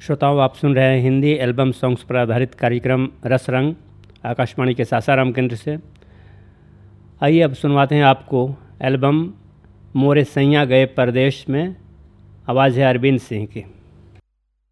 श्रोताओं, आप सुन रहे हैं हिंदी एल्बम सॉन्ग्स पर आधारित कार्यक्रम रस रंग आकाशवाणी के सासाराम केंद्र से। आइए अब सुनवाते हैं आपको एल्बम मोरे सैयां गए परदेश में आवाज़ है अरविंद सिंह की।